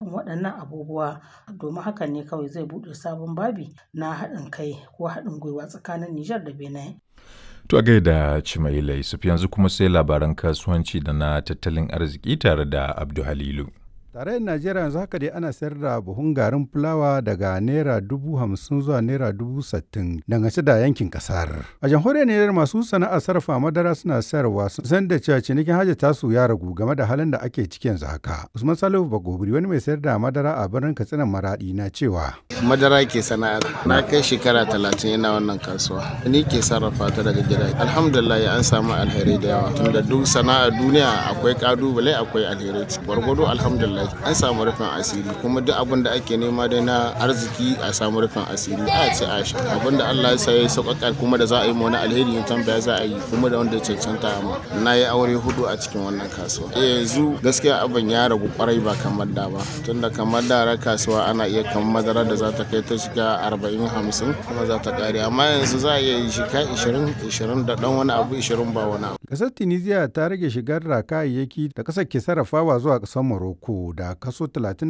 irin waɗannan abubuwa, domin hakan ne kawai zai buɗe sabon babi na haɗin kai ko haɗin gwiwa tsakanin Nijar da Benin. To a gaida Cimaila Yusuf, yanzu kuma sai labaran kasuwanci da na tattalin arziki tare da Abdu Halilu. Tarayyar Najeriya yanzu haka dai ana sayar da buhun garin fulawa daga Naira 50,000 zuwa Naira 60,000 dangance da yankin kasar. A jamhuriyar Nijar masu sana'ar sarrafa madara suna sayarwa sun san da cewa cinikin hajji tasu ya ragu game da halin da ake ciki yanzu haka. Usman Salihu Bagobiri wani mai sayar da madara a birnin Katsina Maradi na cewa. Madara ke sana'ar na kai shekara 30 yana wannan kasuwa. Ni ke sarrafa ta daga gida. Alhamdulillah an samu alheri da yawa. Tunda duk sana'ar duniya akwai kalubale akwai alheri. Gwargwado alhamdulillah an samu rufin asiri kuma duk abin da ake nema dai na arziki a samu rufin asiri a ce a sha abin da Allah ya sa ya sauƙaƙa kuma da za a yi wani alheri ne tambaya za a yi kuma da wanda ya cancanta ma na yi aure 4 a cikin wannan kasuwa yanzu gaskiya abin ya ragu kwarai ba kamar da ba tunda kamar da kasuwa ana iya kan madara da za ta kai ta shiga 40-50 kuma za ta kare amma yanzu za a iya yi shiga 20 da dan wani abu 20 ba wani abu. Kasar Tunisia ta rage shigar da kayayyaki da kasar ke sarrafawa zuwa kasar Morocco da kaso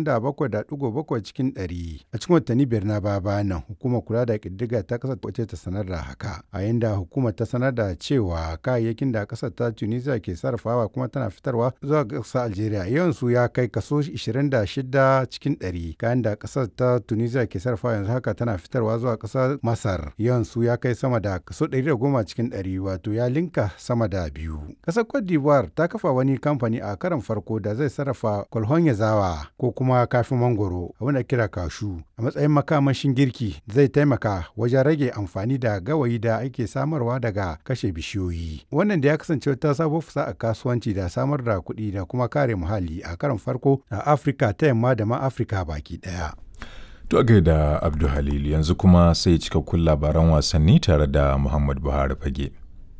37.7 cikin 100 a cikin watanni biyar na baya nan. Hukumar kula da ƙididdiga ta kasar wace ta sanar da haka a yanda hukumar ta sanar da cewa kayayyakin da kasar ta Tunisia ke sarrafawa kuma tana fitarwa zuwa kasar Algeria yawan su ya kai kaso 26 cikin 100 kayan da kasar ta Tunisia ke sarrafawa yanzu haka tana fitarwa zuwa kasar Masar yawan su ya kai sama da kaso 110 cikin 100 wato ya linka sama da biyu. Kasar Cote d'Ivoire ta kafa wani kamfani a karon farko da zai sarrafa kwalhon yazawa ko kuma kafin mangoro abinda kira kashu a matsayin makamashin girki zai taimaka wajen rage amfani da gawayi da ake samarwa daga kashe bishiyoyi. Wannan da ya kasance ta sabo a kasuwanci da samar da kuɗi da kuma kare muhalli a karon farko a Afirka ta yamma da ma Afirka baki ɗaya. To a gaida Abdu Halil yanzu kuma sai cikakkun labaran wasanni tare da Muhammad Buhari Fage.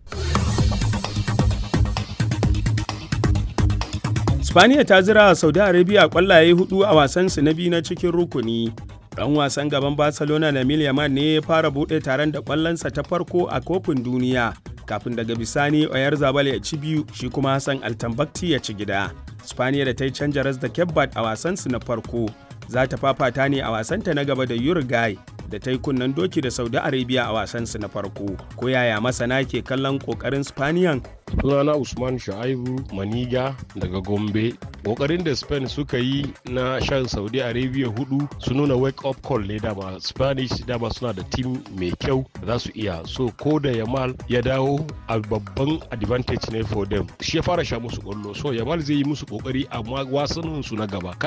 Spaniya ta zira Saudi Arabia kwallaye 4 a wasansu na biyu na cikin rukuni. Ɗan wasan gaban Barcelona Lamine Yamal ne ya fara buɗe taron da kwallonsa ta farko a kofin duniya kafin daga bisani Oyarzabal ya ci biyu shi kuma Hassan Altambakti ya ci gida. Spaniya da ta yi canja ras da Cape Verde a wasansu na farko za ta fafata ne a wasanta na gaba da Uruguay da ta yi kunnen doki da Saudi Arabia a wasansu na farko. Ko yaya masana ke kallon kokarin Spaniyan? Sunana Usman Shu'aibu Maniga daga Gombe. Kokarin da Spain suka yi na shan Saudi Arabia 4 su nuna wake up call ne dama Spanish dama suna da team mai kyau za su iya so ko da Yamal ya dawo a babban advantage ne for them. Shi ya fara sha musu kwallo so Yamal zai yi musu kokari amma wasannin su na gaba.